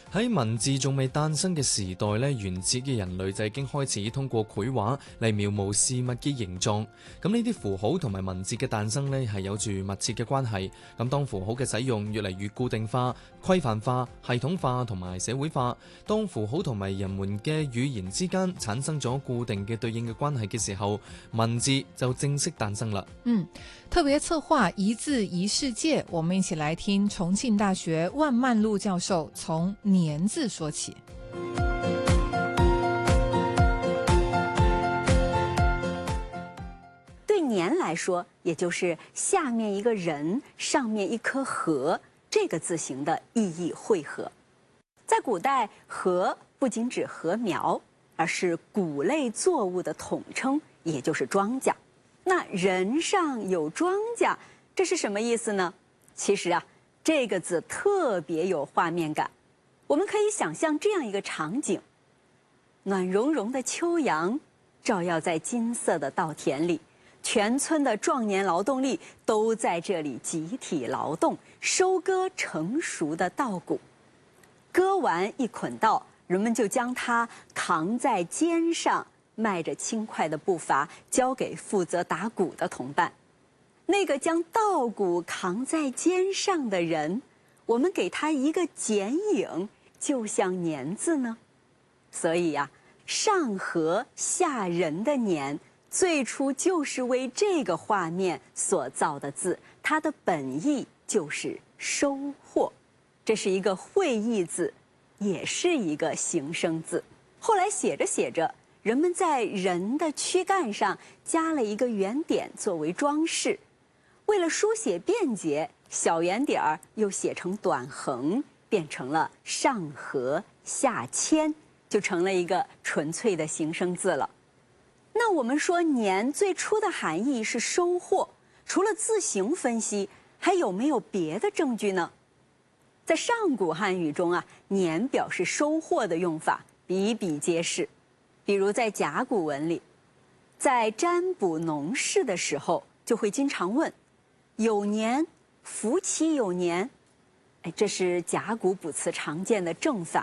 喺文字仲未誕生嘅時代咧，原始嘅人類就已經開始通過繪畫嚟描摹事物嘅形狀。咁呢啲符號同埋文字嘅誕生咧，係有住密切嘅關係。咁當符號嘅使用越嚟越固定化、規範化、系統化同埋社會化，當符號同埋人們嘅語言之間產生咗固定嘅對應嘅關係嘅時候，文字就正式誕生啦。 特別策劃一字一世界，我們一起來聽重慶大學萬曼璐教授從年字說起。 對年來說，也就是下面一個人，上面一顆禾，這個字形的意義匯合。在古代，禾不僅指禾苗，而是穀類作物的統稱，也就是莊稼。那人上有莊稼，這是什麼意思呢？其實啊，這個字特別有畫面感。我們可以想象這樣一個場景：暖融融的秋陽照耀在金色的稻田裡，全村的壯年勞動力都在這裡集體勞動，收割成熟的稻穀。割完一捆稻，人們就將它扛在肩上，邁着輕快的步伐，交給負責打鼓的同伴。那個將稻穀扛在肩上的人，我們給他一個剪影，就像年字呢。所以呀，上禾下人的年，最初就是為這個畫面所造的字，它的本意就是收穫。這是一個會意字，也是一個形聲字。後來寫着寫着，人們在人的軀幹上加了一個圓點作為裝飾，為了書寫便捷，小圓點兒又寫成短橫，變成了上禾下謙，就成了一個純粹的形聲字了。那我們說年最初的含義是收穫，除了字形分析，還有沒有別的證據呢？在上古漢語中啊，年表示收穫的用法比比皆是。比如在甲骨文裡，在占卜農事的時候，就會經常問：有年，夫妻有年。這是甲骨卜辭常見的正反。